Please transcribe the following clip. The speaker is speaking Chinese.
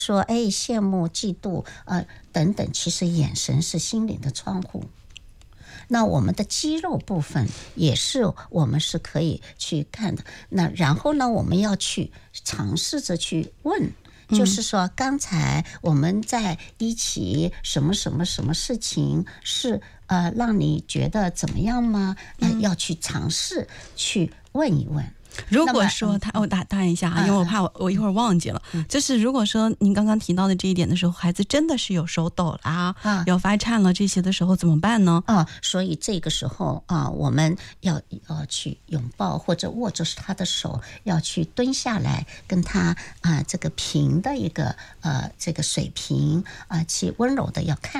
说哎羡慕、嫉妒等等，其实眼神是心灵的窗户。那我们的肌肉部分也是我们是可以去看的。那然后呢，我们要去尝试着去问，就是说刚才我们在一起什么什么什么事情是让你觉得怎么样吗？要去尝试去问一问。 如果说我打断一下因为我怕我一会儿忘记了，就是如果说您刚刚提到的这一点的时候，孩子真的是有手抖啦有发颤了这些的时候怎么办呢？ 所以这个时候我们要去拥抱或者握着他的手，要去蹲下来跟他这个平的一个这个水平去温柔的要看